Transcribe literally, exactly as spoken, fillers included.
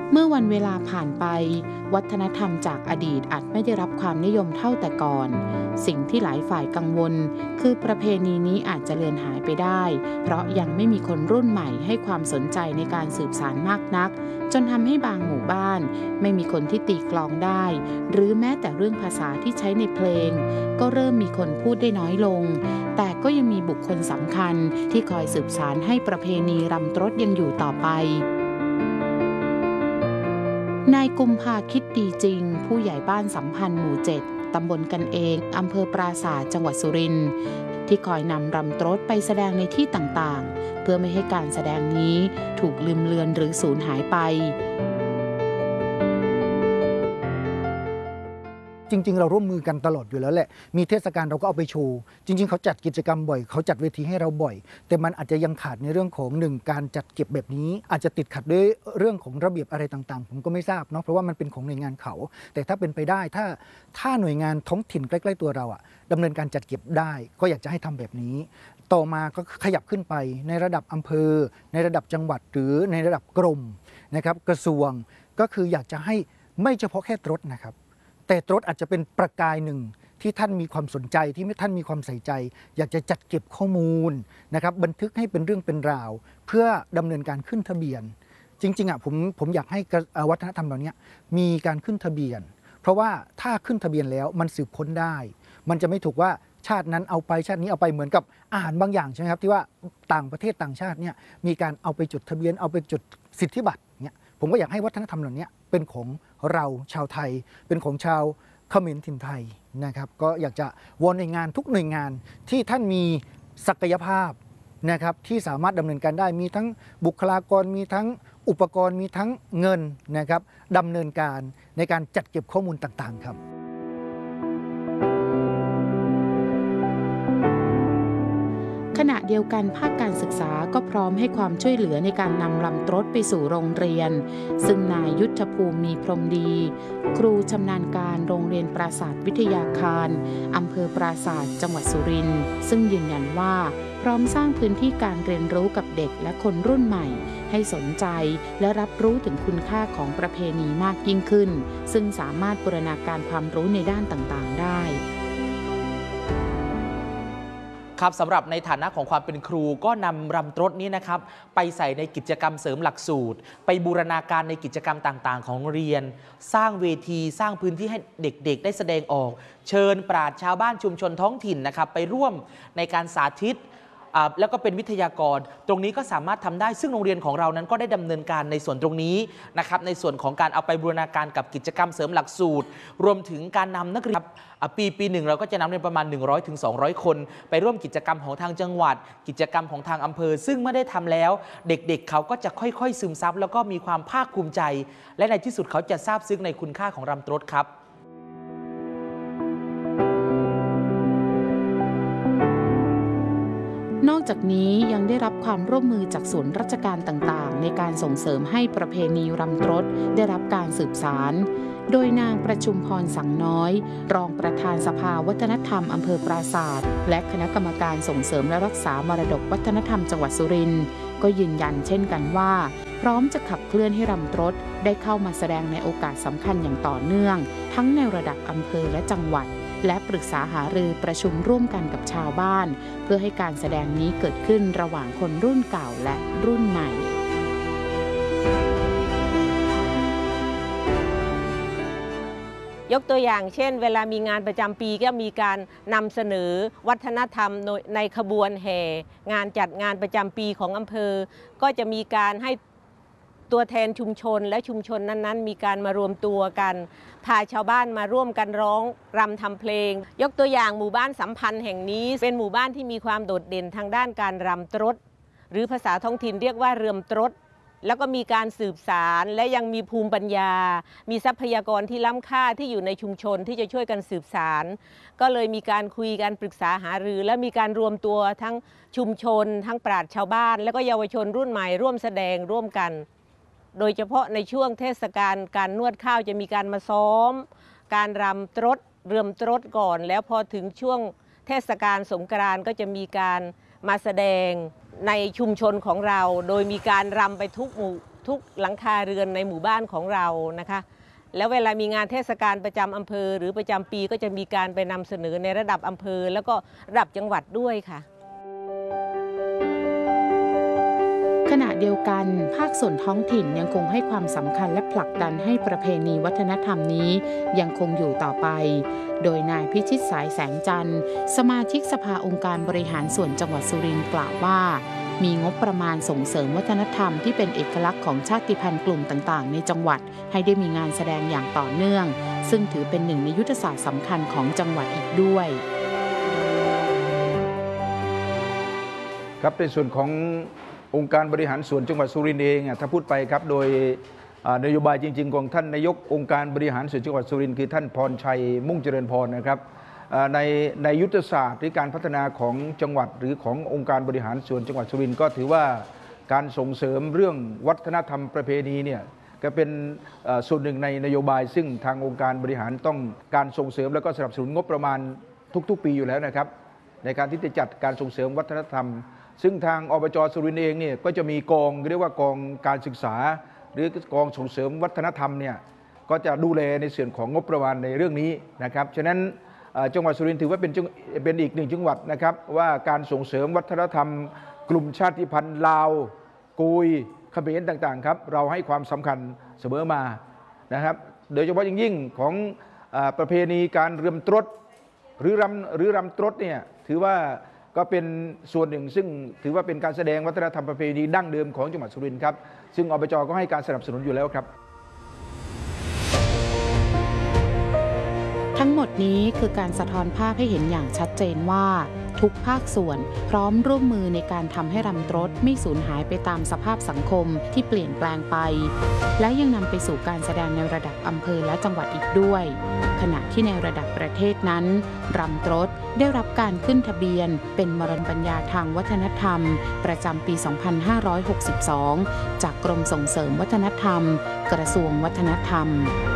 เมื่อวันเวลาผ่านไปวัฒนธรรมจากอดีตอาจไม่ได้รับความนิยมเท่าแต่ก่อนสิ่งที่หลายฝ่ายกังวลคือประเพณีนี้อาจจะเลือนหายไปได้เพราะยังไม่มีคนรุ่นใหม่ให้ความสนใจในการสืบสานมากนักจนทำให้บางหมู่บ้านไม่มีคนที่ตีกลองได้หรือแม้แต่เรื่องภาษาที่ใช้ในเพลงก็เริ่มมีคนพูดได้น้อยลงแต่ก็ยังมีบุคคลสำคัญที่คอยสืบสานให้ประเพณีรำตรดยังอยู่ต่อไปนายกุมภาคิดดีจริงผู้ใหญ่บ้านสัมพันธ์หมู่เจ็ดตำบลกันเองอำเภอปราสาทจังหวัดสุรินทร์ที่คอยนำรำตรดไปแสดงในที่ต่างๆเพื่อไม่ให้การแสดงนี้ถูกลืมเลือนหรือสูญหายไปจริงๆเราร่วมมือกันตลอดอยู่แล้วแหละมีเทศกาลเราก็เอาไปโชว์จริงๆเขาจัดกิจกรรมบ่อยเขาจัดเวทีให้เราบ่อยแต่มันอาจจะยังขาดในเรื่องของหนึ่งการจัดเก็บแบบนี้อาจจะติดขัดด้วยเรื่องของระเบียบอะไรต่างๆผมก็ไม่ทราบเนาะเพราะว่ามันเป็นของหน่วยงานเขาแต่ถ้าเป็นไปได้ถ้าถ้าหน่วยงานท้องถิ่นใกล้ๆตัวเราอะดำเนินการจัดเก็บได้ก็อยากจะให้ทำแบบนี้ต่อมาก็ขยับขึ้นไปในระดับอำเภอในระดับจังหวัดหรือในระดับกรมนะครับกระทรวงก็คืออยากจะให้ไม่เฉพาะแค่รถนะครับแต่รถอาจจะเป็นประกายหนึ่งที่ท่านมีความสนใจที่ท่านมีความใส่ใจอยากจะจัดเก็บข้อมูลนะครับบันทึกให้เป็นเรื่องเป็นราวเพื่อดำเนินการขึ้นทะเบียนจริงๆอ่ะผมผมอยากให้วัฒนธรรมเหล่านี้มีการขึ้นทะเบียนเพราะว่าถ้าขึ้นทะเบียนแล้วมันสืบค้นได้มันจะไม่ถูกว่าชาตินั้นเอาไปชาตินี้เอาไปเหมือนกับอาหารบางอย่างใช่ไหมครับที่ว่าต่างประเทศต่างชาติเนี่ยมีการเอาไปจดทะเบียนเอาไปจดสิทธิบัตรเนี่ยผมก็อยากให้วัฒนธรรมเหล่านี้เป็นของเราชาวไทยเป็นของชาวเขมรถิ่นไทยนะครับก็อยากจะวอนหน่วยงานทุกหน่วยงานที่ท่านมีศักยภาพนะครับที่สามารถดำเนินการได้มีทั้งบุคลากรมีทั้งอุปกรณ์มีทั้งเงินนะครับดำเนินการในการจัดเก็บข้อมูลต่างๆครับขณะเดียวกันภาคการศึกษาก็พร้อมให้ความช่วยเหลือในการนำรำตรดไปสู่โรงเรียนซึ่งนายยุทธภูมิมีพรหมดีครูชำนาญการโรงเรียนปราสาทวิทยาคารอำเภอปราสาทจังหวัดสุรินทร์ซึ่งยืนยันว่าพร้อมสร้างพื้นที่การเรียนรู้กับเด็กและคนรุ่นใหม่ให้สนใจและรับรู้ถึงคุณค่าของประเพณีมากยิ่งขึ้นซึ่งสามารถบูรณาการความรู้ในด้านต่างๆได้ครับสำหรับในฐานะของความเป็นครูก็นำรำตรดนี้นะครับไปใส่ในกิจกรรมเสริมหลักสูตรไปบูรณาการในกิจกรรมต่างๆของเรียนสร้างเวทีสร้างพื้นที่ให้เด็กๆได้แสดงออกเชิญปราชญ์ชาวบ้านชุมชนท้องถิ่นนะครับไปร่วมในการสาธิตแล้วก็เป็นวิทยากรตรงนี้ก็สามารถทำได้ซึ่งโรงเรียนของเรานั้นก็ได้ดำเนินการในส่วนตรงนี้นะครับในส่วนของการเอาไปบูรณาการกับกิจกรรมเสริมหลักสูตรรวมถึงการนำนักเรียนปีปีหนึ่งเราก็จะนำเรียนประมาณ หนึ่งร้อยถึงสองร้อย คนไปร่วมกิจกรรมของทางจังหวัดกิจกรรมของทางอำเภอซึ่งเมื่อได้ทำแล้วเด็กๆ เ, เขาก็จะค่อยๆซึมซับแล้วก็มีความภาคภูมิใจและในที่สุดเขาจะซาบซึ้งในคุณค่าของรำตรดครับนอกจากนี้ยังได้รับความร่วมมือจากส่วนราชการต่างๆในการส่งเสริมให้ประเพณีรำตรดได้รับการสืบสานโดยนางประชุมพรสังน้อยรองประธานสภาวัฒนธรรมอำเภอปราสาทและคณะกรรมการส่งเสริมและรักษามรดกวัฒนธรรมจังหวัดสุรินทร์ก็ยืนยันเช่นกันว่าพร้อมจะขับเคลื่อนให้รำตรดได้เข้ามาแสดงในโอกาสสำคัญอย่างต่อเนื่องทั้งในระดับอำเภอและจังหวัดและปรึกษาหารือประชุมร่วมกันกับชาวบ้านเพื่อให้การแสดงนี้เกิดขึ้นระหว่างคนรุ่นเก่าและรุ่นใหม่ยกตัวอย่างเช่นเวลามีงานประจำปีก็มีการนำเสนอวัฒนธรรมในขบวนแห่งานจัดงานประจำปีของอำเภอก็จะมีการให้ตัวแทนชุมชนและชุมชนนั้นๆมีการมารวมตัวกันพาชาวบ้านมาร่วมกันร้องรำทำเพลงยกตัวอย่างหมู่บ้านสัมพันธ์แห่งนี้เป็นหมู่บ้านที่มีความโดดเด่นทางด้านการรำตรดหรือภาษาท้องถิ่นเรียกว่าเรือมตรดแล้วก็มีการสืบสารและยังมีภูมิปัญญามีทรัพยากรที่ล้ำค่าที่อยู่ในชุมชนที่จะช่วยกันสืบสารก็เลยมีการคุยกันปรึกษาหารือและมีการรวมตัวทั้งชุมชนทั้งปราชญ์ชาวบ้านและก็เยาวชนรุ่นใหม่ร่วมแสดงร่วมกันโดยเฉพาะในช่วงเทศกาลการนวดข้าวจะมีการมาซ้อมการรำตรดเรือมตรดก่อนแล้วพอถึงช่วงเทศกาลสงกรานต์ก็จะมีการมาแสดงในชุมชนของเราโดยมีการรำไปทุกหมู่ทุกหลังคาเรือนในหมู่บ้านของเรานะคะแล้วเวลามีงานเทศกาลประจำอำเภอหรือประจำปีก็จะมีการไปนำเสนอในระดับอำเภอแล้วก็ระดับจังหวัดด้วยค่ะขณะเดียวกันภาคส่วนท้องถิ่นยังคงให้ความสำคัญและผลักดันให้ประเพณีวัฒนธรรมนี้ยังคงอยู่ต่อไปโดยนายพิชิตสายแสงจันทร์สมาชิกสภาองค์การบริหารส่วนจังหวัดสุรินทร์กล่าวว่ามีงบประมาณส่งเสริมวัฒนธรรมที่เป็นเอกลักษณ์ของชาติพันธุ์กลุ่มต่างๆในจังหวัดให้ได้มีงานแสดงอย่างต่อเนื่องซึ่งถือเป็นหนึ่งในยุทธศาสตร์สำคัญของจังหวัดอีกด้วยครับในส่วนขององค์การบริหารส่วนจังหวัดสุรินทร์เองถ้าพูดไปครับโดยนโยบายจริงๆของท่านนายกองค์การบริหารส่วนจังหวัดสุรินทร์คือท่านพรชัยมุ่งเจริญพรนะครับในในยุทธศาสตร์หรือการพัฒนาของจังหวัดหรือขององค์การบริหารส่วนจังหวัดสุรินทร์ก็ถือว่าการส่งเสริมเรื่องวัฒนธรรมประเพณีเนี่ยก็เป็นส่วนหนึ่งในนโยบายซึ่งทางองค์การบริหารต้องการส่งเสริมและก็สนับสนุนงบประมาณทุกๆปีอยู่แล้วนะครับในการที่จะจัดการส่งเสริมวัฒนธรรมซึ่งทางอบจ.สุรินทร์เองเนี่ยก็จะมีกองเรียกว่ากองการศึกษาหรือกองส่งเสริมวัฒนธรรมเนี่ยก็จะดูแลในส่วนของงบประมาณในเรื่องนี้นะครับฉะนั้นจังหวัดสุรินทร์ถือว่าเป็นเป็นอีกหนึ่งจังหวัดนะครับว่าการส่งเสริมวัฒนธรรมกลุ่มชาติพันธุ์ลาวกุยเขมรต่างๆครับเราให้ความสำคัญเสมอมานะครับโดยเฉพาะยิ่งยิ่งของประเพณีการรำตรดหรือรำหรือรำตรดเนี่ยถือว่าก็เป็นส่วนหนึ่งซึ่งถือว่าเป็นการแสดงวัฒนธรรมประเพณีดั้งเดิมของจังหวัดสุรินทร์ครับซึ่งอบจ.ก็ให้การสนับสนุนอยู่แล้วครับทั้งหมดนี้คือการสะท้อนภาพให้เห็นอย่างชัดเจนว่าทุกภาคส่วนพร้อมร่วมมือในการทำให้รำตรดไม่สูญหายไปตามสภาพสังคมที่เปลี่ยนแปลงไปและยังนำไปสู่การแสดงในระดับอำเภอและจังหวัดอีกด้วยขณะที่ในระดับประเทศนั้นรำตรดได้รับการขึ้นทะเบียนเป็นมรดกปัญญาทางวัฒนธรรมประจำปี สองพันห้าร้อยหกสิบสอง จากกรมส่งเสริมวัฒนธรรมกระทรวงวัฒนธรรม